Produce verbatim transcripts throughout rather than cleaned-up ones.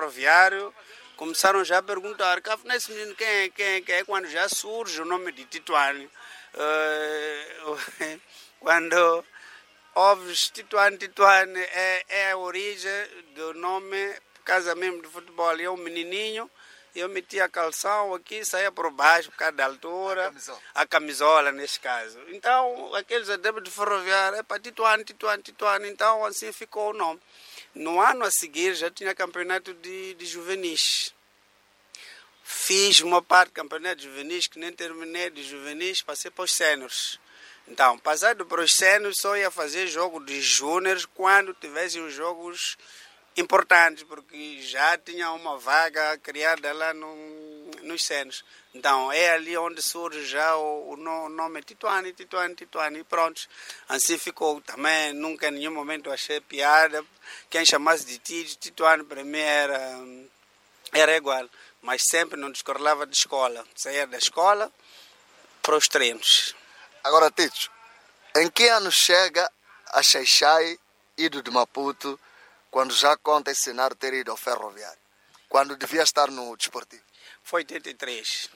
Ferroviário, começaram já a perguntar, afinal esse menino quem é, quem é, quem é? Quando já surge o nome de Tituane. Uh, quando ouves Tituane, Tituane é, é a origem do nome, por causa mesmo do futebol. É um menininho, eu metia a calção aqui, saía por baixo, por causa da altura, a camisola, a camisola nesse caso. Então, aqueles adeptos de Ferroviário, é para Tituane, Tituane, Tituane, então assim ficou o nome. No ano a seguir já tinha campeonato de, de juvenis. Fiz uma parte do campeonato de juvenis, que nem terminei de juvenis, passei para os séniores. Então, passado para os séniores, só ia fazer jogo de júniores quando tivessem os jogos importantes, porque já tinha uma vaga criada lá no, nos séniores. Então, é ali onde surge já o, o nome Tituane, Tituane, Tituane, e pronto. Assim ficou. Também nunca em nenhum momento achei piada. Quem chamasse de Tito, Tituane para mim era, era igual. Mas sempre não descorrelava de escola. Saía da escola para os treinos. Agora, Tito, em que ano chega a Xai-Xai, ido de Maputo, quando já conta esse cenário ter ido ao Ferroviário? Quando devia estar no desportivo? Foi oitenta e três.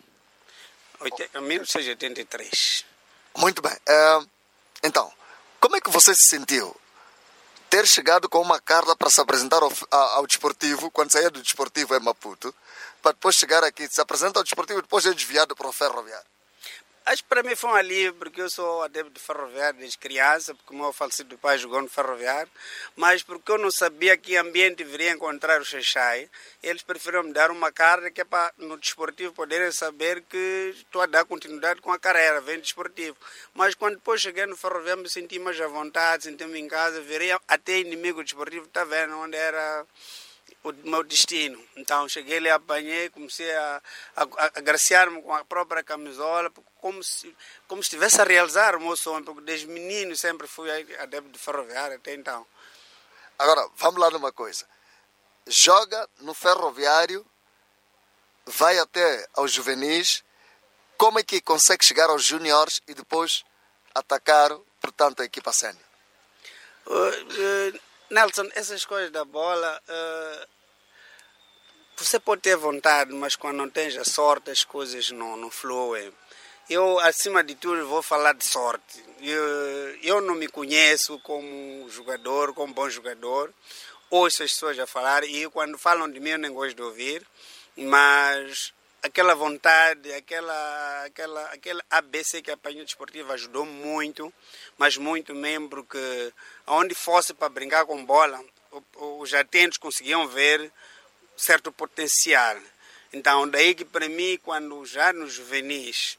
mil novecentos e oitenta e três. Muito bem. É, então, como é que você se sentiu? Ter chegado com uma carta para se apresentar ao, ao desportivo, quando saía do desportivo em Maputo, para depois chegar aqui, se apresenta ao desportivo e depois é desviado para o Ferroviário? Acho que para mim foi um alívio, porque eu sou adepto de Ferroviário desde criança, porque o meu falecido pai jogou no Ferroviário, mas porque eu não sabia que ambiente viria encontrar o Xai-Xai, eles preferiram me dar uma carta que é para no desportivo poderem saber que estou a dar continuidade com a carreira, vem desportivo. Mas quando depois cheguei no Ferroviário me senti mais à vontade, senti-me em casa, virei até inimigo desportivo, está vendo onde era o meu destino. Então cheguei ali, apanhei, comecei a, a, a agraciar-me com a própria camisola, como se, como se estivesse a realizar o meu sonho, porque desde menino sempre fui adepto de Ferroviário até então. Agora, vamos lá numa coisa. Joga no Ferroviário, vai até aos juvenis, como é que consegue chegar aos júniores e depois atacar, portanto, a equipa sénior? Uh, uh, Nelson, essas coisas da bola, uh, você pode ter vontade, mas quando não tens a sorte, as coisas não, não fluem. Eu, acima de tudo, vou falar de sorte. Eu, eu não me conheço como jogador, como bom jogador. Ouço as pessoas a falar e quando falam de mim eu nem gosto de ouvir, mas aquela vontade, aquela, aquela, aquele A B C que apanhou desportivo ajudou muito, mas muito mesmo, porque onde fosse para brincar com bola, os atentos conseguiam ver certo potencial. Então, daí que para mim, quando já nos juvenis,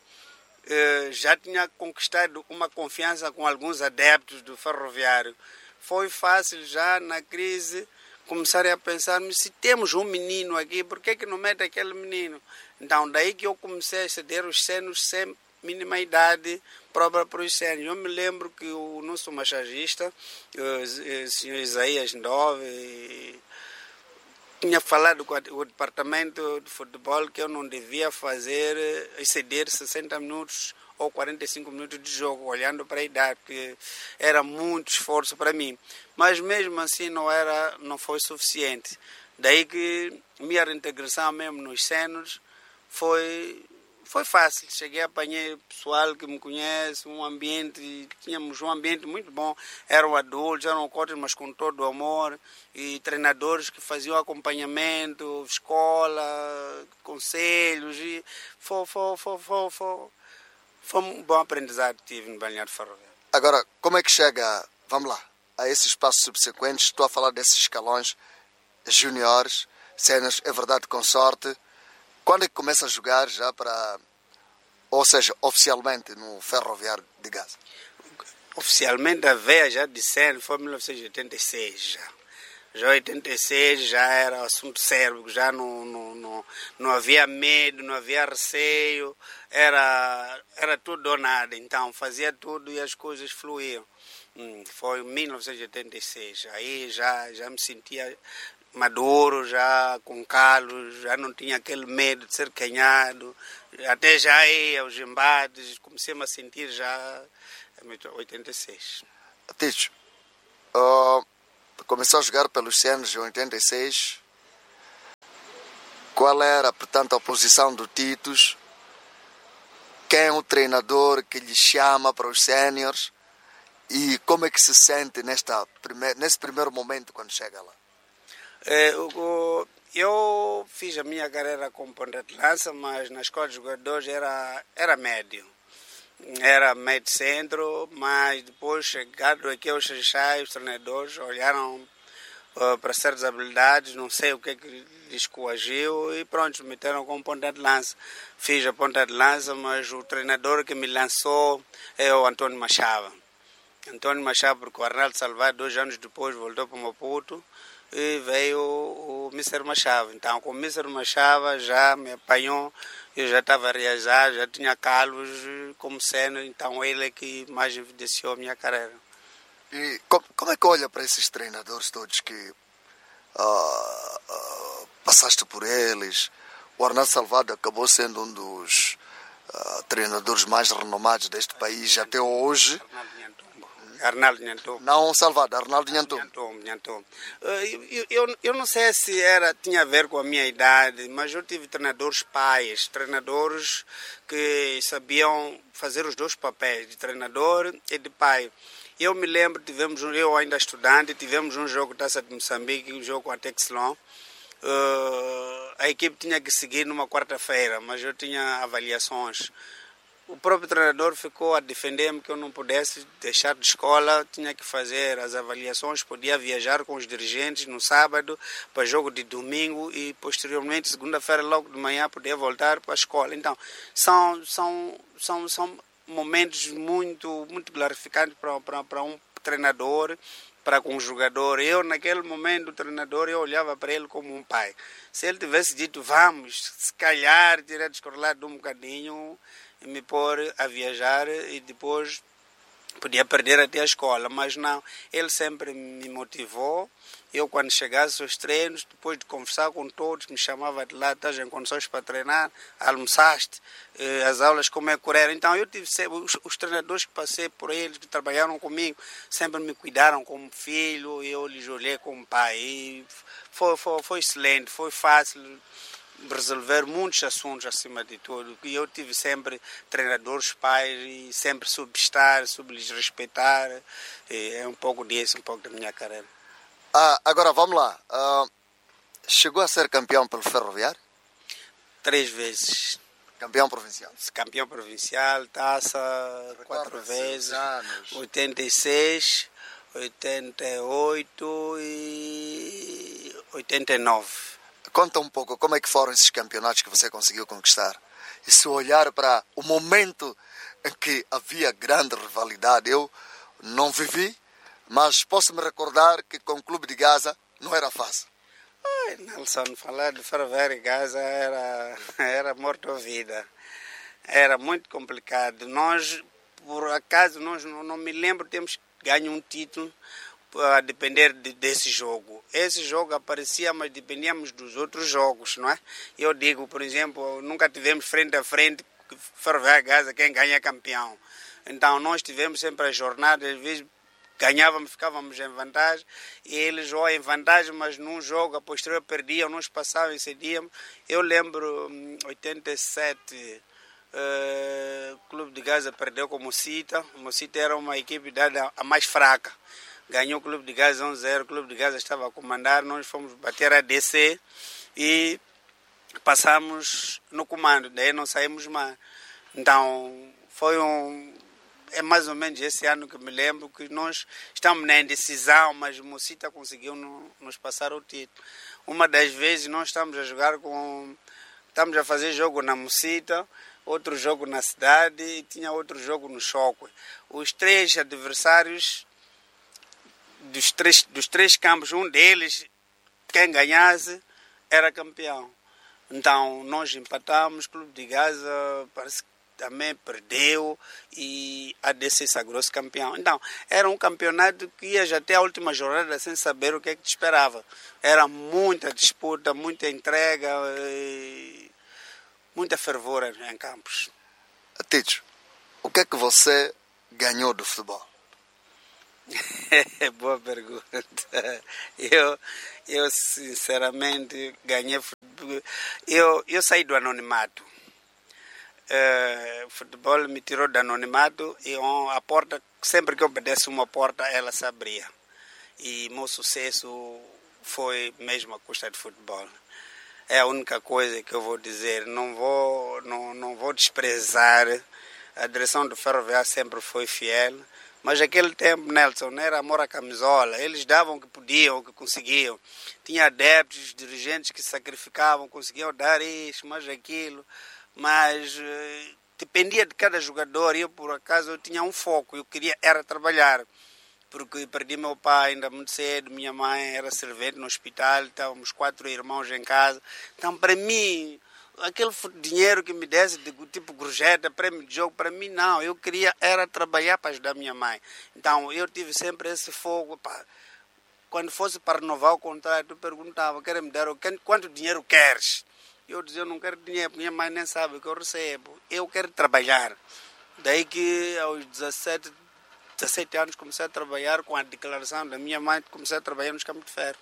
já tinha conquistado uma confiança com alguns adeptos do Ferroviário, foi fácil já na crise começarem a pensar, mas se temos um menino aqui, por que que não mete aquele menino? Então, daí que eu comecei a ceder os senos sem mínima idade própria para os senos. Eu me lembro que o nosso massagista, o senhor Isaías Ndove, tinha falado com o departamento de futebol que eu não devia fazer, exceder sessenta minutos ou quarenta e cinco minutos de jogo, olhando para a idade, porque era muito esforço para mim. Mas mesmo assim não, era, não foi suficiente. Daí que minha reintegração mesmo nos senos foi, foi fácil. Cheguei, apanhei pessoal que me conhece, um ambiente, tínhamos um ambiente muito bom. Eram adultos, eram cotas, mas com todo o amor. E treinadores que faziam acompanhamento, escola, conselhos. E foi, foi, foi, foi, foi, foi um bom aprendizado que tive no Balneário Ferroviário. Agora, como é que chega, vamos lá, a esses passos subsequentes? Estou a falar desses escalões juniores, cenas, é verdade, com sorte. Quando é que começa a jogar já para, ou seja, oficialmente no Ferroviário de Gaza? Oficialmente a veia já disseram, foi em mil novecentos e oitenta e seis já. Já em oitenta e seis já era assunto sério, já não, não, não, não havia medo, não havia receio, era, era tudo ou nada, então fazia tudo e as coisas fluíam. Hum, foi em mil novecentos e oitenta e seis, aí já, já me sentia maduro, já com calo, já não tinha aquele medo de ser canhado, até já ia aos embates, comecei-me a sentir já em oitenta e seis. Tito, uh, começou a jogar pelos Senos em oitenta e seis, qual era, portanto, a posição do Titus, quem é o treinador que lhe chama para os séniores e como é que se sente nesta primeir, nesse primeiro momento quando chega lá? É, o, eu fiz a minha carreira como ponta de lança, mas na escola de jogadores era, era médio. Era médio centro, mas depois chegado aqui aos Xixai, os treinadores olharam uh, para certas habilidades, não sei o que é que lhes coagiu e pronto, me meteram como ponta de lança. Fiz a ponta de lança, mas o treinador que me lançou é o Antônio Machava. Antônio Machava, porque o Arnaldo Salvador, dois anos depois, voltou para Maputo e veio o, o mister Machava. Então, com o mister Machava já me apanhou, eu já estava a realizar, já tinha Carlos como cena, então ele é que mais evidenciou a minha carreira. E como, como é que olha para esses treinadores todos que uh, uh, passaste por eles? O Arnaldo Salvador acabou sendo um dos uh, treinadores mais renomados deste país até hoje. Arnaldo Nhantombo. Não Salvador, Arnaldo Nhantombo. Nhantombo, Nhantombo. Eu, eu, eu não sei se era, tinha a ver com a minha idade, mas eu tive treinadores pais, treinadores que sabiam fazer os dois papéis, de treinador e de pai. Eu me lembro, tivemos um, eu ainda estudante, tivemos um jogo Taça de Moçambique, um jogo com a Texlon. Uh, a equipe tinha que seguir numa quarta-feira, mas eu tinha avaliações. O próprio treinador ficou a defender-me que eu não pudesse deixar de escola, tinha que fazer as avaliações, podia viajar com os dirigentes no sábado para jogo de domingo e posteriormente, segunda-feira, logo de manhã, podia voltar para a escola. Então, são, são, são, são momentos muito, muito glorificantes para, para, para um treinador, para com um jogador. Eu, naquele momento, o treinador, eu olhava para ele como um pai. Se ele tivesse dito, vamos, se calhar, tirar descorrelado um bocadinho, me pôr a viajar e depois podia perder até a escola, mas não, ele sempre me motivou. Eu, quando chegasse aos treinos, depois de conversar com todos, me chamava de lá, estás em condições para treinar, almoçaste, as aulas como é que correram. Então eu tive sempre, os, os treinadores que passei por eles, que trabalharam comigo, sempre me cuidaram como filho, e eu lhes olhei como pai. E foi, foi, foi excelente, foi fácil resolver muitos assuntos acima de tudo. E eu tive sempre treinadores pais e sempre soube estar, soube lhes respeitar. E é um pouco disso, um pouco da minha carreira. Ah, agora vamos lá. Uh, chegou a ser campeão pelo Ferroviário? Três vezes. Campeão provincial? Campeão provincial, taça quatro vezes. Anos. oitenta e seis, oitenta e oito e oitenta e nove. Conta um pouco como é que foram esses campeonatos que você conseguiu conquistar. E se olhar para o momento em que havia grande rivalidade, eu não vivi, mas posso me recordar que com o Clube de Gaza não era fácil. Ai, Nelson, falar de Ferroviário e Gaza era, era morte ou vida. Era muito complicado. Nós, por acaso, nós não, não me lembro, temos ganho um título a depender de, desse jogo. Esse jogo aparecia, mas dependíamos dos outros jogos, não é? Eu digo, por exemplo, nunca tivemos frente a frente Ferroviário Gaza, quem ganha é campeão. Então nós tivemos sempre as jornadas, às vezes ganhávamos, ficávamos em vantagem, e eles ou em vantagem, mas num jogo a posterior perdiam, nós passávamos e cedíamos. Eu lembro, em oitenta e sete, uh, o Clube de Gaza perdeu com o Mocita. O Mocita era uma equipe dada a mais fraca. Ganhou o Clube de Gaza um a zero, o Clube de Gaza estava a comandar, nós fomos bater a D C e passamos no comando, daí não saímos mais. Então, foi um... É mais ou menos esse ano que me lembro que nós estamos na indecisão, mas o Mocita conseguiu no, nos passar o título. Uma das vezes nós estamos a jogar com... Estamos a fazer jogo na Mocita, outro jogo na cidade e tinha outro jogo no Choque. Os três adversários... Dos três, dos três campos, um deles, quem ganhasse, era campeão. Então, nós empatamos, o Clube de Gaza parece que também perdeu e a D C sagrou-se campeão. Então, era um campeonato que ias até a última jornada sem saber o que é que te esperava. Era muita disputa, muita entrega, e muita fervura em campos. Ticho, o que é que você ganhou do futebol? Boa pergunta. Eu, eu sinceramente ganhei eu, eu saí do anonimato. Uh, o futebol me tirou do anonimato e a porta, sempre que eu obedece uma porta, ela se abria. E meu sucesso foi mesmo a custa de futebol. É a única coisa que eu vou dizer. Não vou, não, não vou desprezar. A direção do Ferroviário sempre foi fiel. Mas naquele tempo, Nelson, não era amor à camisola. Eles davam o que podiam, o que conseguiam. Tinha adeptos, dirigentes que sacrificavam, conseguiam dar isso, mais aquilo. Mas eh, dependia de cada jogador. Eu, por acaso, eu tinha um foco. Eu queria era trabalhar. Porque perdi meu pai ainda muito cedo. Minha mãe era servente no hospital. Estávamos quatro irmãos em casa. Então, para mim... aquele dinheiro que me desse de tipo gorjeta, prêmio de jogo, para mim não, eu queria era trabalhar para ajudar minha mãe. Então eu tive sempre esse fogo. Pá. Quando fosse para renovar o contrato, eu perguntava, querem me dar, quanto dinheiro queres? Eu dizia, eu não quero dinheiro, minha mãe nem sabe o que eu recebo, eu quero trabalhar. Daí que aos dezassete, dezassete anos comecei a trabalhar com a declaração da minha mãe, comecei a trabalhar nos caminhos de ferro.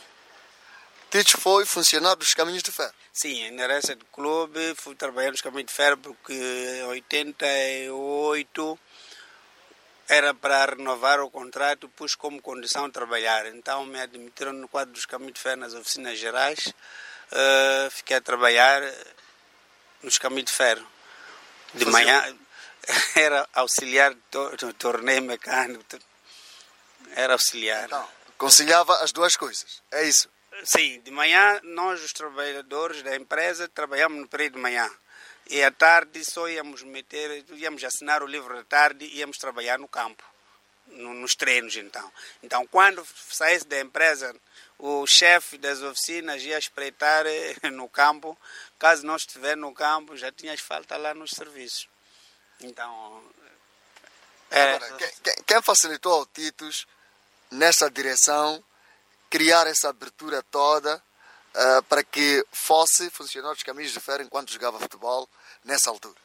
Tite foi funcionário dos caminhos de ferro? Sim, na herança do clube, fui trabalhar nos caminhos de ferro porque em oitenta e oito era para renovar o contrato, pus como condição de trabalhar. Então me admitiram no quadro dos caminhos de ferro nas oficinas gerais, uh, fiquei a trabalhar nos caminhos de ferro. De Fazia. Manhã era auxiliar de torneio mecânico, era auxiliar. Então, conciliava as duas coisas, é isso? Sim, de manhã nós, os trabalhadores da empresa, trabalhamos no período de manhã. E à tarde só íamos meter, íamos assinar o livro da tarde e íamos trabalhar no campo, no, nos treinos então. Então quando saísse da empresa, o chefe das oficinas ia espreitar no campo. Caso não estiver no campo, já tinha falta lá nos serviços. Então... É... Agora, quem, quem facilitou ao Titus nessa direção criar essa abertura toda uh, para que fosse funcionário dos caminhos de ferro enquanto jogava futebol nessa altura?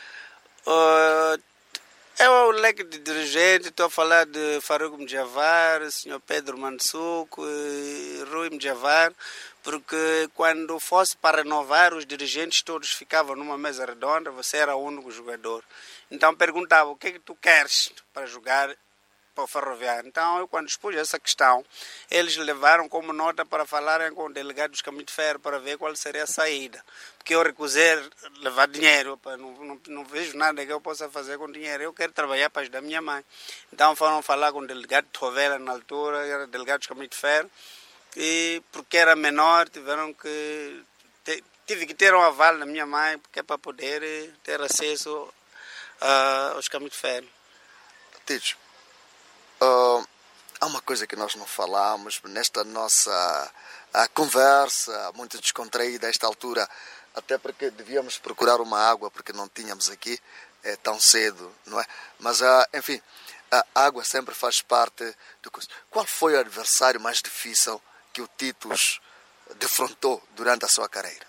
Uh, é o leque de dirigente, estou a falar de Faruco Mjavar, senhor Pedro Mansuco, Rui Mjavar, porque quando fosse para renovar, os dirigentes todos ficavam numa mesa redonda, você era o único jogador. Então perguntava, o que é que tu queres para jogar para o Ferroviário? Então, eu quando expus essa questão, eles levaram como nota para falarem com o delegado dos caminhos de ferro para ver qual seria a saída. Porque eu recusei levar dinheiro, opa, não, não, não vejo nada que eu possa fazer com dinheiro, eu quero trabalhar para ajudar minha mãe. Então foram falar com o delegado de Rovela na altura, era delegado dos caminhos de ferro, e porque era menor, tiveram que... Te, tive que ter um aval da minha mãe, porque é para poder ter acesso uh, aos caminhos de ferro. Titos, Uh, há uma coisa que nós não falamos nesta nossa a conversa, muito descontraída a esta altura, até porque devíamos procurar uma água, porque não tínhamos aqui é, tão cedo, não é? Mas, uh, enfim, a água sempre faz parte do curso. Qual foi o adversário mais difícil que o Titus defrontou durante a sua carreira?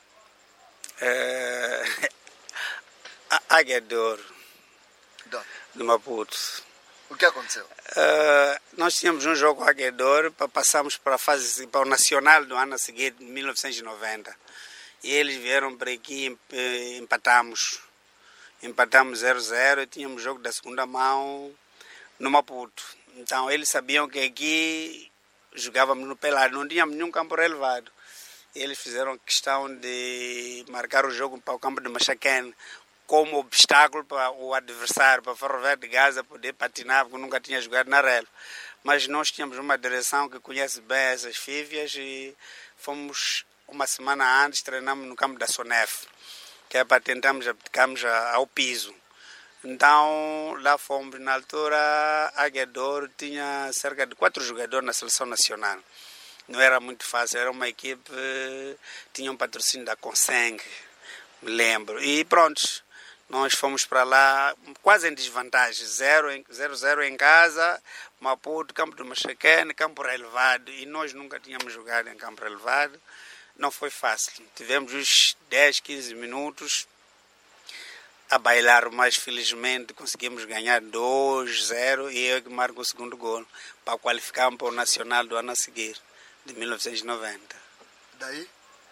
É... A Águia de Ouro, de Maputo. O que aconteceu? Uh, nós tínhamos um jogo aguedor para passarmos para a fase para o nacional do ano a seguir, de mil novecentos e noventa. E eles vieram para aqui e empatamos. Empatamos zero a zero e tínhamos jogo da segunda mão no Maputo. Então eles sabiam que aqui jogávamos no pelado, não tínhamos nenhum campo relevado. E eles fizeram questão de marcar o jogo para o campo de Machaquene como obstáculo para o adversário, para o Ferroviário de Gaza poder patinar, porque nunca tinha jogado na relva. Mas nós tínhamos uma direção que conhece bem essas fívias e fomos uma semana antes, treinamos no campo da Sonef, que é para tentarmos abdicarmos ao piso. Então lá fomos, na altura a Águia de Ouro tinha cerca de quatro jogadores na seleção nacional. Não era muito fácil, era uma equipe, tinha um patrocínio da Conseng, me lembro. E pronto. Nós fomos para lá quase em desvantagem, zero em, zero, zero em casa, Maputo, campo do Machaquene, campo relevado. E nós nunca tínhamos jogado em campo relevado. Não foi fácil. Tivemos uns dez, quinze minutos a bailar, mas felizmente conseguimos ganhar dois a zero e eu que marco o segundo gol para qualificar para o Nacional do ano a seguir, de mil novecentos e noventa. Daí? Como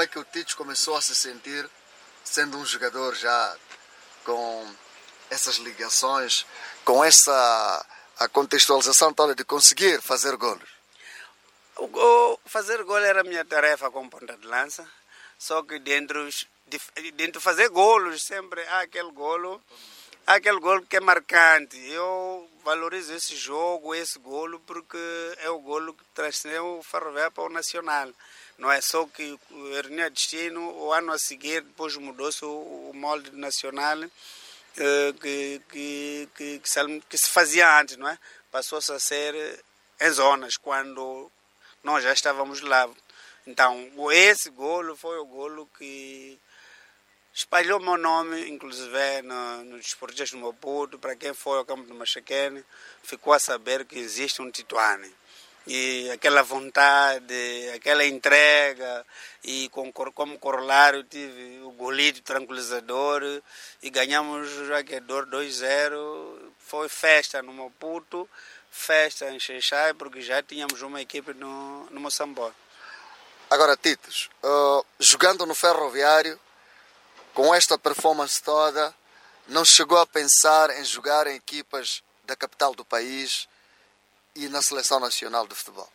é que o Tite começou a se sentir, sendo um jogador já com essas ligações, com essa a contextualização toda de conseguir fazer golos? O, o, fazer gol era a minha tarefa como ponta de lança, só que dentro de, dentro fazer golos sempre há aquele golo, há aquele golo que é marcante. Eu valorizo esse jogo, esse golo, porque é o golo que transcendeu o Ferroviário para o Nacional. Não é só que o Ernia Destino, o ano a seguir, depois mudou-se o, o molde nacional eh, que, que, que, que, se, que se fazia antes, não é? Passou-se a ser em zonas, quando nós já estávamos lá. Então, esse golo foi o golo que espalhou meu nome, inclusive no, nos desportistas do Maputo. Para quem foi ao campo do Machaquene, ficou a saber que existe um Tituane. E aquela vontade, aquela entrega, e com, como corolário tive o golito tranquilizador e ganhamos o jogador dois a zero. Foi festa no Maputo, festa em Xexai, porque já tínhamos uma equipe no, no Moçambique. Agora, Titos, uh, jogando no Ferroviário, com esta performance toda, não chegou a pensar em jogar em equipas da capital do país e na seleção nacional de futebol?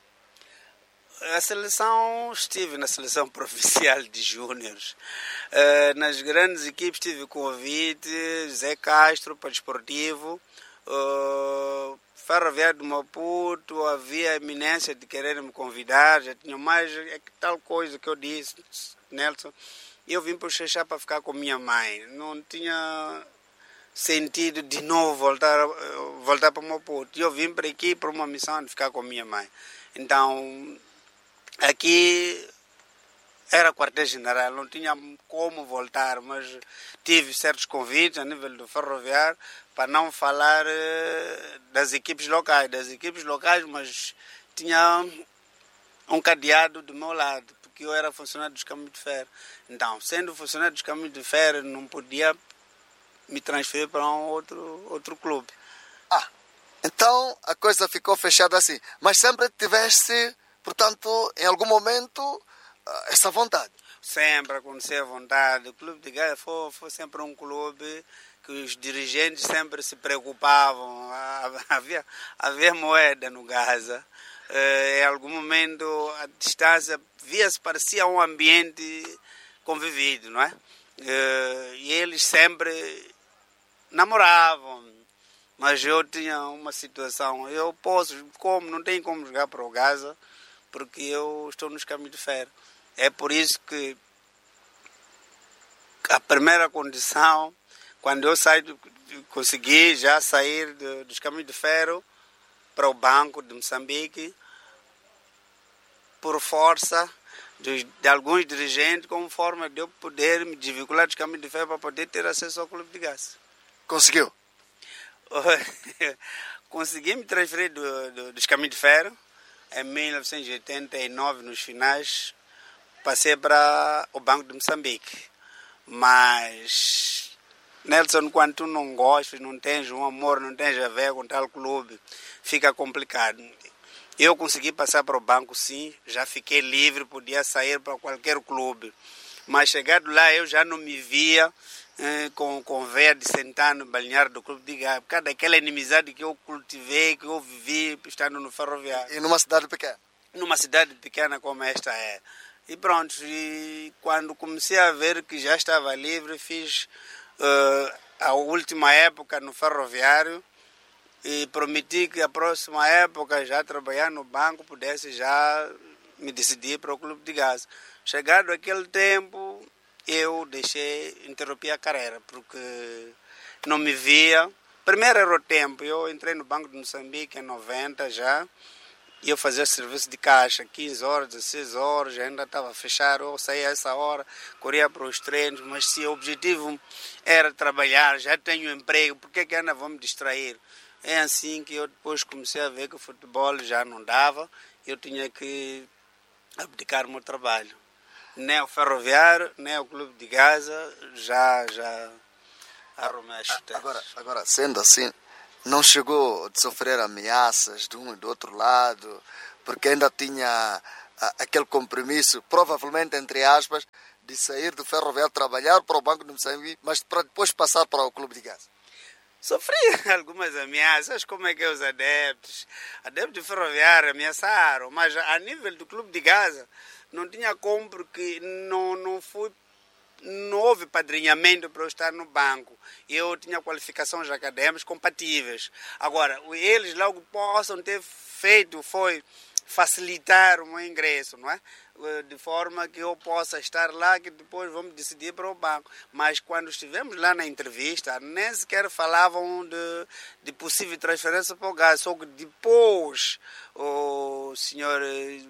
A seleção, estive na seleção provincial de júniores. Uh, nas grandes equipes tive convite, Zé Castro para desportivo, uh, Ferroviário do Maputo, havia a eminência de querer me convidar, já tinha mais é tal coisa que eu disse, Nelson. Eu vim para o Xexá para ficar com minha mãe, não tinha sentido de novo voltar, voltar para o Maputo. Eu vim para aqui para uma missão de ficar com minha mãe. Então, aqui era quartel-general, não tinha como voltar, mas tive certos convites a nível do Ferroviário, para não falar das equipes locais, das equipes locais, mas tinha um cadeado do meu lado, porque eu era funcionário dos caminhos de ferro. Então, sendo funcionário dos caminhos de ferro, não podia me transferir para um outro, outro clube. Ah, então a coisa ficou fechada assim. Mas sempre tiveste, portanto, em algum momento, essa vontade? Sempre aconteceu a vontade. O Clube de Gaza foi, foi sempre um clube que os dirigentes sempre se preocupavam. Havia, havia moeda no Gaza. Em algum momento a distância via-se, parecia um ambiente convivido, não é? E eles sempre namoravam, mas eu tinha uma situação, eu posso, como, não tenho como jogar para o Gaza, porque eu estou nos caminhos de ferro. É por isso que a primeira condição, quando eu saí, consegui já sair de, dos caminhos de ferro para o Banco de Moçambique, por força de, de alguns dirigentes, como forma de eu poder me desvincular dos caminhos de ferro para poder ter acesso ao Clube de Gás. Conseguiu? Consegui me transferir do, do, dos caminhos de ferro em mil novecentos e oitenta e nove, nos finais, passei para o Banco de Moçambique. Mas, Nelson, quando tu não gostas, não tens um amor, não tens a ver com tal clube, fica complicado. Eu consegui passar para o banco, sim, já fiquei livre, podia sair para qualquer clube. Mas chegado lá, eu já não me via eh, com, com veia de sentar no balneário do Clube de Gaza, por causa daquela inimizade que eu cultivei, que eu vivi estando no Ferroviário. E numa cidade pequena? Numa cidade pequena como esta é. E pronto, e quando comecei a ver que já estava livre, fiz uh, a última época no Ferroviário e prometi que a próxima época, já trabalhar no banco, pudesse já me decidir para o Clube de Gaza. Chegado aquele tempo, eu deixei, interrompi a carreira, porque não me via. Primeiro era o tempo, eu entrei no Banco de Moçambique em noventa já, e eu fazia serviço de caixa, quinze horas, dezesseis horas, ainda estava a fechar, eu saía a essa hora, corria para os treinos, mas se o objetivo era trabalhar, já tenho emprego, por que que ainda vou me distrair? É assim que eu depois comecei a ver que o futebol já não dava, eu tinha que abdicar o meu trabalho. Nem o Ferroviário, nem o Clube de Gaza, já, já arrumei as chuteiras. Agora, agora, sendo assim, não chegou a sofrer ameaças de um e do outro lado, porque ainda tinha ah, aquele compromisso, provavelmente, entre aspas, de sair do Ferroviário, trabalhar para o Banco de Moçambique, mas para depois passar para o Clube de Gaza? Sofri algumas ameaças, como é que é os adeptos? Adeptos do Ferroviário ameaçaram, mas a nível do Clube de Gaza não tinha como, porque não, não fui, não houve padrinhamento para eu estar no banco. Eu tinha qualificações acadêmicas compatíveis. Agora, eles logo possam ter feito foi facilitar o meu ingresso, não é? De forma que eu possa estar lá, que depois vamos decidir para o banco. Mas quando estivemos lá na entrevista, nem sequer falavam de, de possível transferência para o Gaza. Só que depois o senhor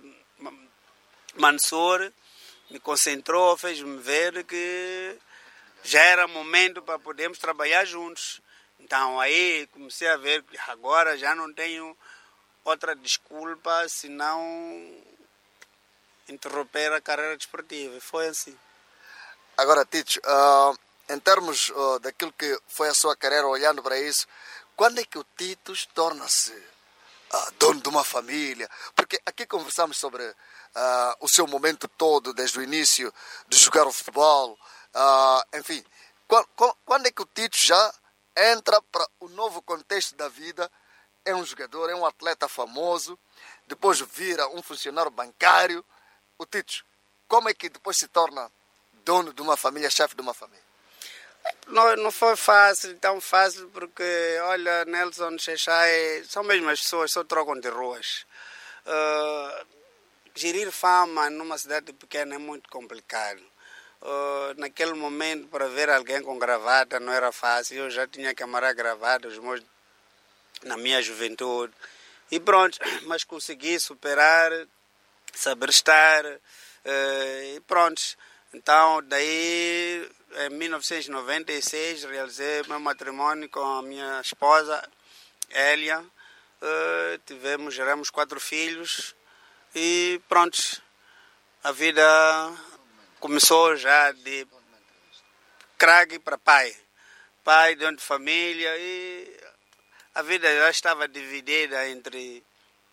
Mansour me concentrou, fez-me ver que já era momento para podermos trabalhar juntos. Então aí comecei a ver que agora já não tenho outra desculpa senão interromper a carreira desportiva. Foi assim. Agora, Tito, uh, em termos uh, daquilo que foi a sua carreira, olhando para isso, quando é que o Tito torna-se uh, dono de uma família? Porque aqui conversamos sobre uh, o seu momento todo, desde o início de jogar o futebol. Uh, enfim, quando, quando é que o Tito já entra para o novo contexto da vida? É um jogador, é um atleta famoso, depois vira um funcionário bancário. O Tito, como é que depois se torna dono de uma família, chefe de uma família? Não, não foi fácil, tão fácil, porque, olha, Nelson, Xexai, são mesmo as pessoas, só trocam de ruas. Uh, gerir fama numa cidade pequena é muito complicado. Uh, naquele momento, para ver alguém com gravata não era fácil. Eu já tinha que amarrar gravata os meus, na minha juventude. E pronto, mas consegui superar, saber estar, uh, e pronto. Então, daí, em mil novecentos e noventa e seis, realizei meu matrimônio com a minha esposa, Elia. Uh, tivemos, geramos quatro filhos e pronto, a vida começou já de craque para pai. Pai, dono de família, e a vida já estava dividida entre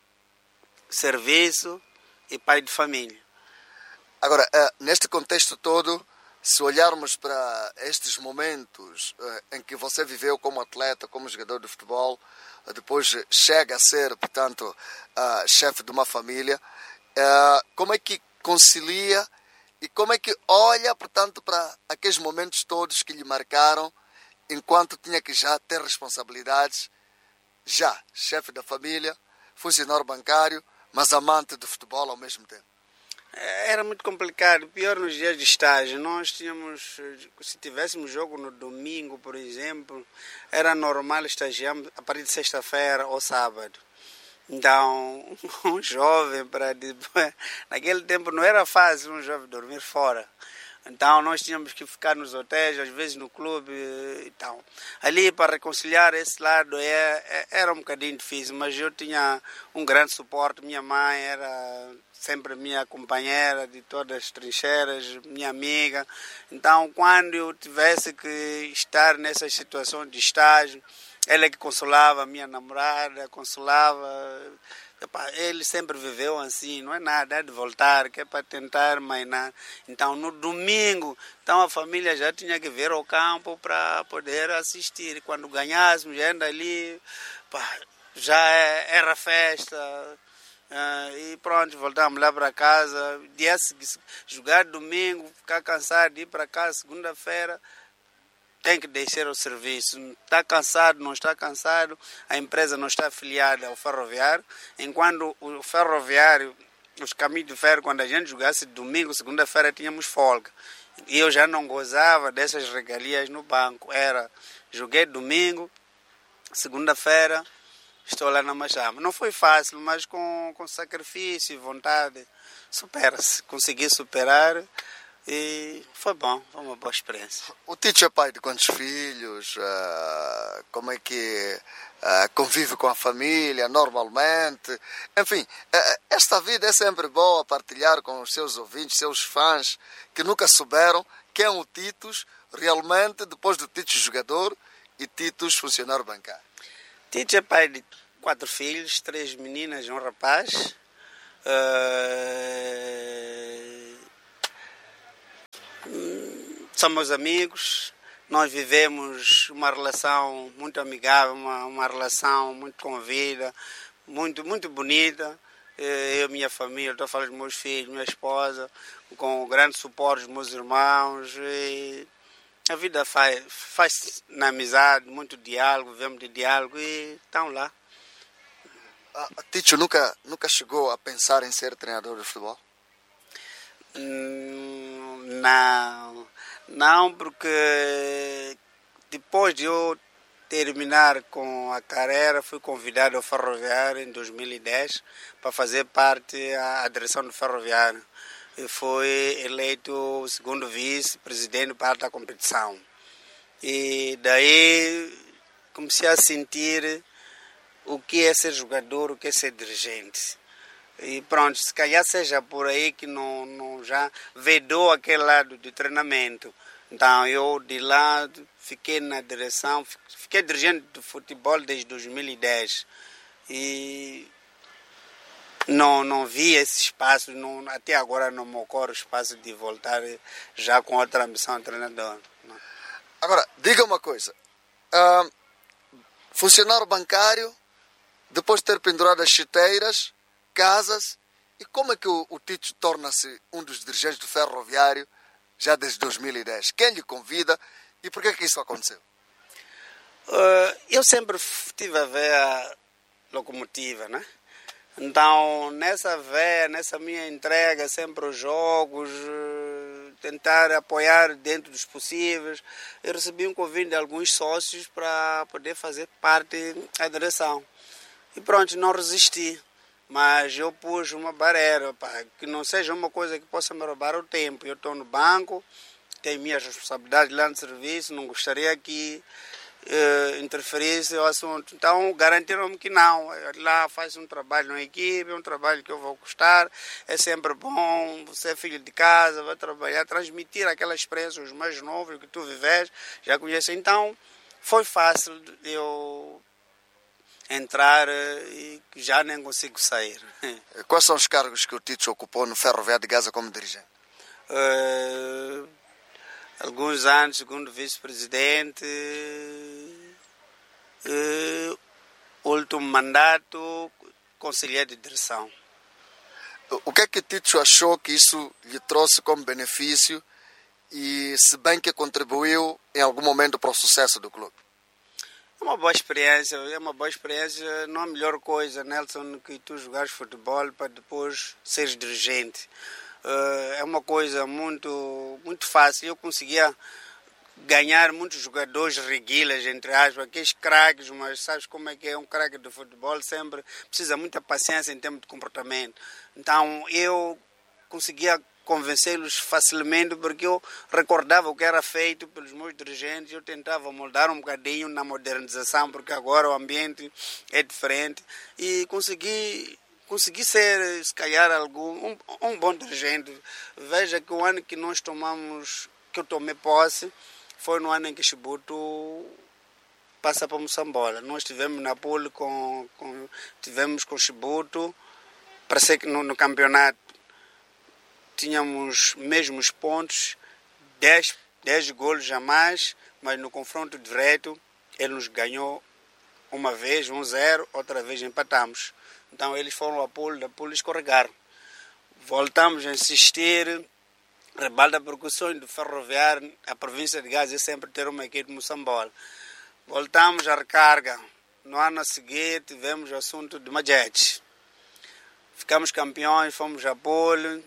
serviço e pai de família. Agora, neste contexto todo, se olharmos para estes momentos em que você viveu como atleta, como jogador de futebol, depois chega a ser, portanto, chefe de uma família, como é que concilia e como é que olha, portanto, para aqueles momentos todos que lhe marcaram, enquanto tinha que já ter responsabilidades, já chefe da família, funcionário bancário, mas amante de futebol ao mesmo tempo? Era muito complicado, pior nos dias de estágio. Nós tínhamos, se tivéssemos jogo no domingo, por exemplo, era normal estagiarmos a partir de sexta-feira ou sábado. Então, um jovem, para naquele tempo não era fácil um jovem dormir fora. Então, nós tínhamos que ficar nos hotéis, às vezes no clube. Então, ali, para reconciliar esse lado, é, é, era um bocadinho difícil, mas eu tinha um grande suporte. Minha mãe era sempre minha companheira de todas as trincheiras, minha amiga. Então, quando eu tivesse que estar nessas situações de estágio, ela é que consolava a minha namorada, consolava. Epá, ele sempre viveu assim, não é nada, é de voltar, que é para tentar, mas nada. Então, no domingo, então a família já tinha que vir ao campo para poder assistir. Quando ganhássemos, ainda ali, pá, já era festa. Uh, e pronto, voltamos lá para casa. Dia seguinte, jogar domingo, ficar cansado de ir para casa segunda-feira. Tem que deixar o serviço. Está cansado, não está cansado, a empresa não está afiliada ao ferroviário. Enquanto o ferroviário, os caminhos de ferro, quando a gente jogasse domingo, segunda-feira tínhamos folga. E eu já não gozava dessas regalias no banco. Era, joguei domingo, segunda-feira, estou lá na Machama. Não foi fácil, mas com, com sacrifício e vontade, supera-se. Consegui superar. E foi bom, foi uma boa experiência. O Tito é pai de quantos filhos? Uh, como é que uh, convive com a família normalmente? Enfim, uh, esta vida é sempre boa partilhar com os seus ouvintes, seus fãs, que nunca souberam quem é o Tito realmente, depois do Tito jogador e Tito funcionário bancário. Tito é pai de quatro filhos, três meninas e um rapaz. Uh, somos amigos, nós vivemos uma relação muito amigável, uma, uma relação muito convida, muito, muito bonita. Eu e minha família, estou a falar dos meus filhos, minha esposa, com o grande suporte dos meus irmãos. E a vida faz, faz na amizade, muito diálogo, vivemos de diálogo e estão lá. Ah, Ticho nunca, nunca chegou a pensar em ser treinador de futebol? Hum, não, não, porque depois de eu terminar com a carreira, fui convidado ao Ferroviário em dois mil e dez para fazer parte da direção do Ferroviário. E fui eleito o segundo vice-presidente parte da competição. E daí comecei a sentir o que é ser jogador, o que é ser dirigente. E pronto, se calhar seja por aí que não, não já vedou aquele lado de treinamento. Então eu de lá fiquei na direção, fiquei dirigente de futebol desde dois mil e dez e não, não vi esse espaço, não, até agora não me ocorre o espaço de voltar já com outra ambição de treinador. Não. Agora, diga uma coisa, uh, funcionário bancário, depois de ter pendurado as chuteiras, casas, e como é que o, o Tito torna-se um dos dirigentes do Ferroviário já desde dois mil e dez? Quem lhe convida e por que que isso aconteceu? Uh, eu sempre estive a ver a locomotiva, né? Então, nessa veia, nessa minha entrega, sempre os jogos, uh, tentar apoiar dentro dos possíveis, eu recebi um convite de alguns sócios para poder fazer parte da direção. E pronto, não resisti. Mas eu pus uma barreira, pá, que não seja uma coisa que possa me roubar o tempo. Eu estou no banco, tenho minhas responsabilidades lá no serviço, não gostaria que uh, interferisse o assunto. Então garantiram-me que não. Lá faz um trabalho na equipe, é um trabalho que eu vou gostar, é sempre bom, você é filho de casa, vai trabalhar, transmitir aquela experiência aos mais novos que tu vives, já conhece. Então foi fácil eu entrar e já nem consigo sair. Quais são os cargos que o Tito ocupou no Ferroviário de Gaza como dirigente? Uh, alguns anos, segundo vice-presidente, uh, último mandato, conselheiro de direção. O que é que o Tito achou que isso lhe trouxe como benefício e se bem que contribuiu em algum momento para o sucesso do clube? É uma boa experiência, é uma boa experiência, não há melhor coisa, Nelson, que tu jogares futebol para depois seres dirigente. Uh, é uma coisa muito, muito fácil. Eu conseguia ganhar muitos jogadores reguilas, entre aspas, aqueles craques, mas sabes como é que é um craque de futebol? Sempre precisa muita paciência em termos de comportamento. Então eu conseguia convencê-los facilmente porque eu recordava o que era feito pelos meus dirigentes, eu tentava moldar um bocadinho na modernização porque agora o ambiente é diferente e consegui, consegui ser, se calhar, algum, um, um bom dirigente. Veja que o ano que nós tomamos, que eu tomei posse, foi no ano em que Chibuto passa para Moçambola. Nós tivemos na Pole com, com tivemos com Chibuto para ser no, no campeonato. Tínhamos mesmos pontos, dez, dez golos a mais, mas no confronto direto ele nos ganhou uma vez, um zero, outra vez empatamos. Então eles foram a pulo, da pulo escorregaram. Voltamos a insistir, rebalda percussões do Ferroviário, a província de Gaza é sempre ter uma equipe de Moçambola. Voltamos à recarga. No ano a seguir tivemos o assunto de Majete. Ficamos campeões, fomos a pulo.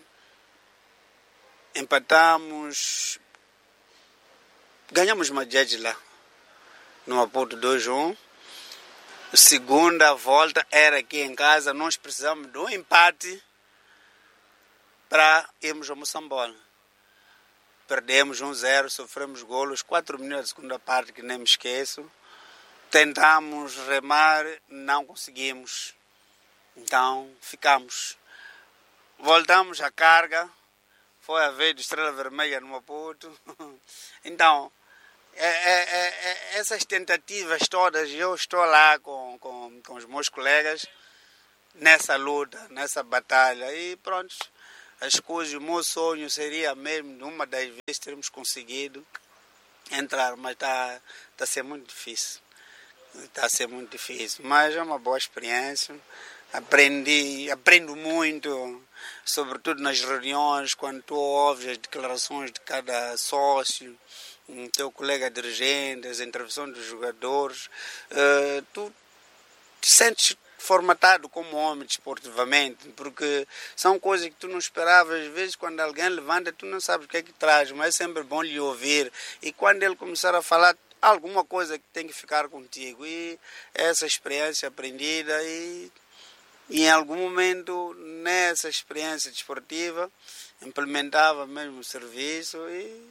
Empatamos, ganhamos Majete lá, no Maputo dois a um. Segunda volta era aqui em casa, nós precisamos de um empate para irmos a Moçambola. Perdemos um zero, sofremos golos, quatro minutos da segunda parte, que nem me esqueço. Tentamos remar, não conseguimos. Então ficamos. Voltamos à carga. Foi a vez de Estrela Vermelha no Maputo. Então, é, é, é, essas tentativas todas, eu estou lá com, com, com os meus colegas, nessa luta, nessa batalha. E pronto, as coisas, o meu sonho seria mesmo, numa das vezes, termos conseguido entrar, mas está tá a ser muito difícil. Está a ser muito difícil, mas é uma boa experiência. Aprendi, aprendo muito, sobretudo nas reuniões, quando tu ouves as declarações de cada sócio, teu colega dirigente, as intervenções dos jogadores, uh, tu te sentes formatado como homem desportivamente, porque são coisas que tu não esperavas. Às vezes, quando alguém levanta, tu não sabes o que é que traz, mas é sempre bom lhe ouvir. E quando ele começar a falar, alguma coisa que tem que ficar contigo. E essa experiência aprendida e... E em algum momento, nessa experiência desportiva, implementava mesmo o serviço e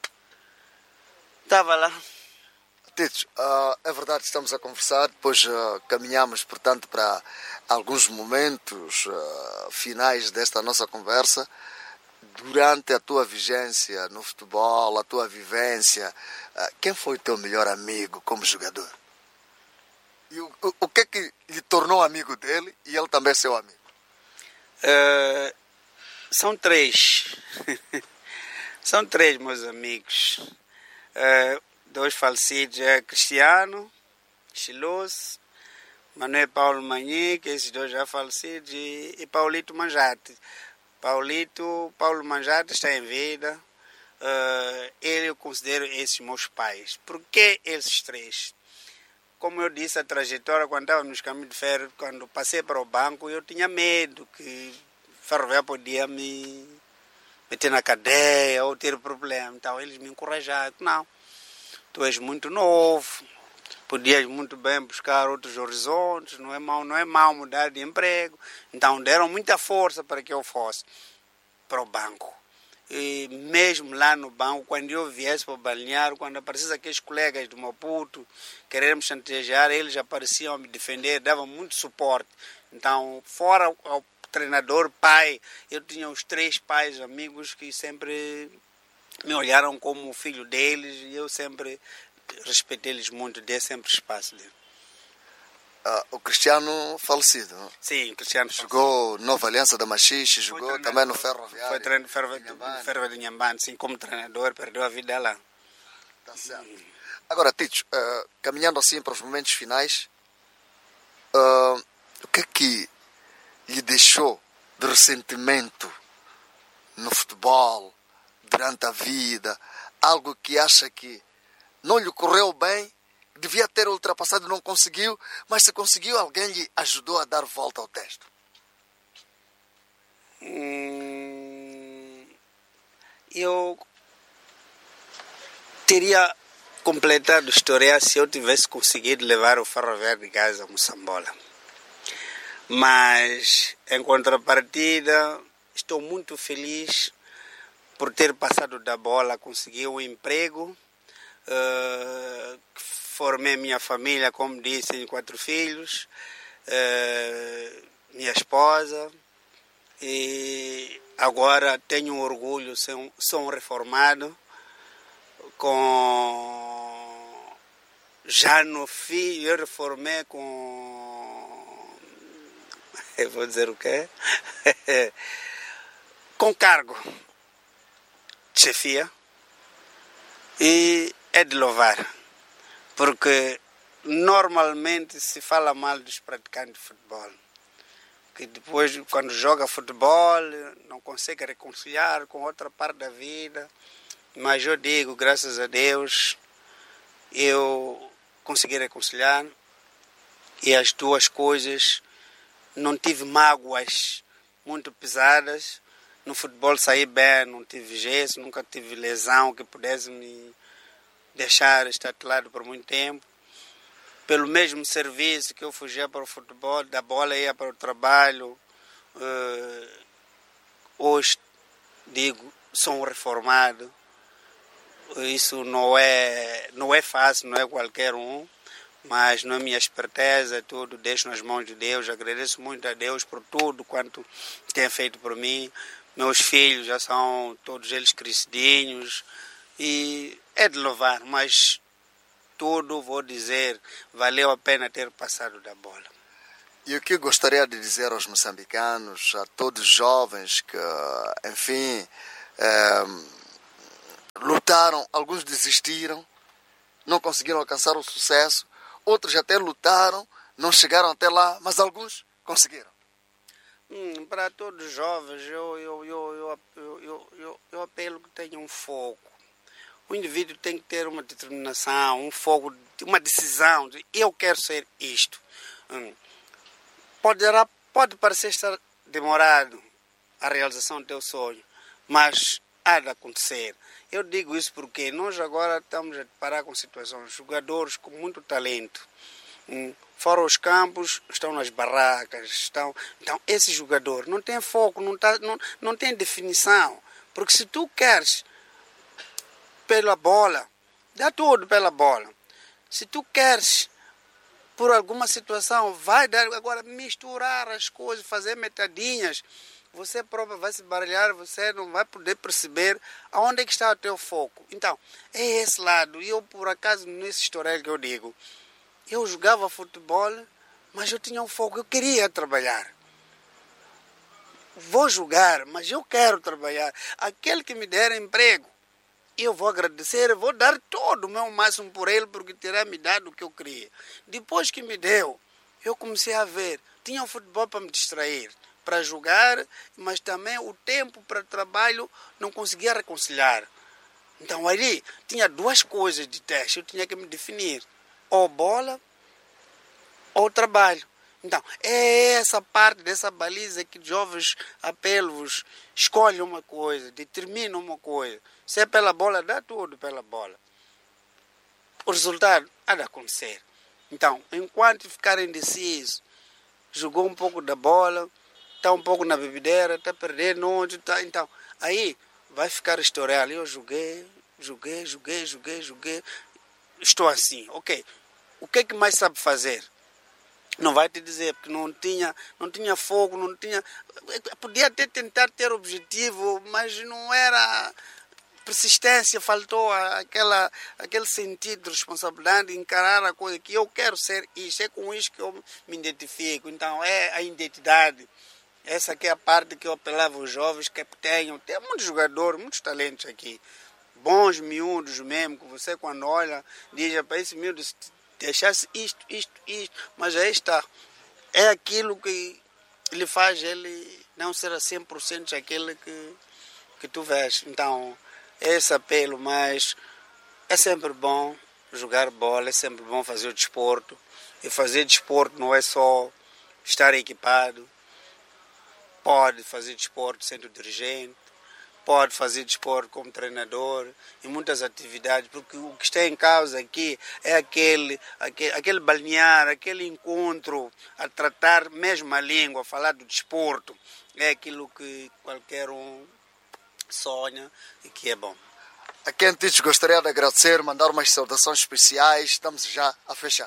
estava lá. Tito, uh, é verdade que estamos a conversar, depois uh, caminhamos, portanto, para alguns momentos uh, finais desta nossa conversa. Durante a tua vigência no futebol, a tua vivência, uh, quem foi o teu melhor amigo como jogador? E o, o, o que é que lhe tornou amigo dele e ele também seu amigo? Uh, são três. São três meus amigos. Uh, dois falecidos, é Cristiano Chiloso, Manuel Paulo Manhique, esses dois já falecidos, e, e Paulito Manjate. Paulito, Paulo Manjate está em vida. Uh, ele eu considero esses meus pais. Por que esses três? Como eu disse, a trajetória, quando estava nos caminhos de ferro, quando passei para o banco, eu tinha medo que o ferroviário podia me meter na cadeia ou ter problema. Então, eles me encorajaram. Não, tu és muito novo, podias muito bem buscar outros horizontes, não é mau, não é mau mudar de emprego. Então, deram muita força para que eu fosse para o banco. E mesmo lá no banco, quando eu viesse para o balneário, quando apareciam aqueles colegas do Maputo, querendo me chantagear, eles apareciam a me defender, davam muito suporte. Então, fora o treinador, pai, eu tinha os três pais amigos que sempre me olharam como o filho deles e eu sempre respeitei eles muito, dei sempre espaço deles. Uh, o Cristiano falecido. Sim, o Cristiano jogou no Nova Aliança da Machixe, jogou também no Ferroviário. Foi treinador do Ferroviário de Inhambane, sim, como treinador, perdeu a vida lá. Tá certo. Hum. Agora, Tito, uh, caminhando assim para os momentos finais, uh, o que é que lhe deixou de ressentimento no futebol, durante a vida? Algo que acha que não lhe correu bem, devia ter ultrapassado, não conseguiu, mas se conseguiu, alguém lhe ajudou a dar volta ao texto? Hum, eu teria completado a história se eu tivesse conseguido levar o Ferroviário de Gás a Moçambola. Mas, em contrapartida, estou muito feliz por ter passado da bola, consegui um emprego, uh, formei minha família, como disse, tenho quatro filhos, uh, minha esposa, e agora tenho orgulho, sou, sou um reformado, com já no fim eu reformei com, eu vou dizer o quê? Com cargo de chefia, e é de louvar, porque normalmente se fala mal dos praticantes de futebol, que depois, quando joga futebol, não consegue reconciliar com outra parte da vida. Mas eu digo, graças a Deus, eu consegui reconciliar, e as duas coisas, não tive mágoas muito pesadas. No futebol saí bem, não tive gesso, nunca tive lesão que pudesse me deixar estatelado por muito tempo. Pelo mesmo serviço que eu fugia para o futebol, da bola ia para o trabalho. Uh, hoje, digo, sou um reformado. Isso não é, não é fácil, não é qualquer um, mas não é minha esperteza, tudo deixo nas mãos de Deus. Agradeço muito a Deus por tudo quanto tem feito por mim. Meus filhos já são todos eles crescidinhos e é de louvar, mas tudo, vou dizer, valeu a pena ter passado da bola. E o que gostaria de dizer aos moçambicanos, a todos os jovens que, enfim, é, lutaram, alguns desistiram, não conseguiram alcançar o sucesso, outros até lutaram, não chegaram até lá, mas alguns conseguiram. Hum, para todos os jovens, eu, eu, eu, eu, eu, eu, eu, eu apelo que tenham um foco. O indivíduo tem que ter uma determinação, um foco, uma decisão de eu quero ser isto. Hum. Poderá, pode parecer estar demorado a realização do teu sonho, mas há de acontecer. Eu digo isso porque nós agora estamos a deparar com situações, jogadores com muito talento, hum, fora os campos, estão nas barracas, estão... Então, esse jogador não tem foco, não, tá, não, não tem definição, porque se tu queres pela bola, dá tudo pela bola. Se tu queres por alguma situação, vai dar agora misturar as coisas, fazer metadinhas, você próprio vai se baralhar, você não vai poder perceber aonde é que está o teu foco. Então, é esse lado. E eu, por acaso, nesse historial que eu digo, eu jogava futebol, mas eu tinha um foco, eu queria trabalhar. Vou jogar, mas eu quero trabalhar. Aquele que me der emprego, eu vou agradecer, eu vou dar todo o meu máximo por ele, porque terá me dado o que eu queria. Depois que me deu, eu comecei a ver, tinha o futebol para me distrair, para jogar, mas também o tempo para trabalho não conseguia reconciliar. Então ali tinha duas coisas de teste, eu tinha que me definir, ou bola ou trabalho. Então, é essa parte dessa baliza que jovens apelo-vos, escolhem uma coisa, determinam uma coisa. Se é pela bola, dá tudo pela bola. O resultado há de acontecer. Então, enquanto ficarem indecisos, jogou um pouco da bola, está um pouco na bebedeira, está perdendo onde está. Então, aí vai ficar historial. Eu joguei, joguei, joguei, joguei, joguei. Estou assim, ok. O que é que mais sabe fazer? Não vai te dizer, porque não tinha, não tinha fogo, não tinha... Podia até tentar ter objetivo, mas não era... Persistência, faltou aquela, aquele sentido de responsabilidade de encarar a coisa que eu quero ser isto, é com isso que eu me identifico. Então, é a identidade. Essa aqui é a parte que eu apelava aos jovens que tenham. Tem muitos jogadores, muitos talentos aqui. Bons miúdos mesmo, que você quando olha, diz para esse miúdo... Deixasse isto, isto, isto, mas aí está. É aquilo que lhe faz ele não ser a cem por cento aquele que, que tu vês. Então, é esse apelo, mas é sempre bom jogar bola, é sempre bom fazer o desporto. E fazer desporto não é só estar equipado. Pode fazer desporto sendo dirigente, pode fazer desporto como treinador e muitas atividades, porque o que está em causa aqui é aquele, aquele, aquele balnear, aquele encontro, a tratar mesmo a língua, a falar do desporto, é aquilo que qualquer um sonha e que é bom. A quem te gostaria de agradecer, mandar umas saudações especiais, estamos já a fechar.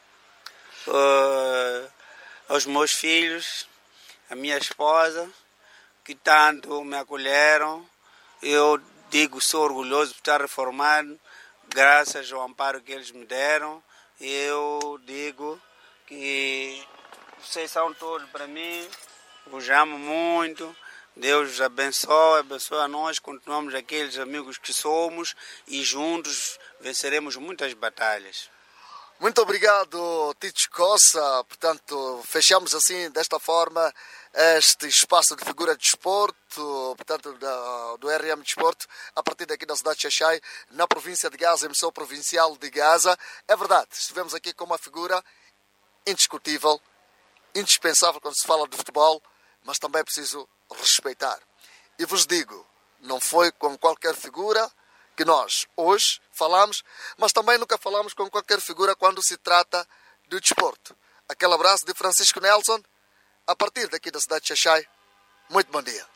Uh, aos meus filhos, a minha esposa, que tanto me acolheram. Eu digo, sou orgulhoso por estar reformado, graças ao amparo que eles me deram. Eu digo que vocês são todos para mim, os amo muito, Deus os abençoe, abençoe a nós, continuamos aqueles amigos que somos e juntos venceremos muitas batalhas. Muito obrigado, Tito Coça. Portanto, fechamos assim, desta forma, este espaço de figura de desporto, portanto, da, do R M Desporto, a partir daqui da cidade de Xai-Xai, na província de Gaza, emissão provincial de Gaza. É verdade, estivemos aqui com uma figura indiscutível, indispensável quando se fala de futebol, mas também é preciso respeitar. E vos digo, não foi com qualquer figura que nós hoje falamos, mas também nunca falamos com qualquer figura quando se trata do desporto. Aquele abraço de Francisco Nelson, a partir daqui da cidade de Xai-Xai. Muito bom dia.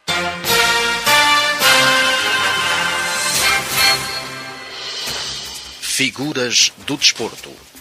Figuras do desporto.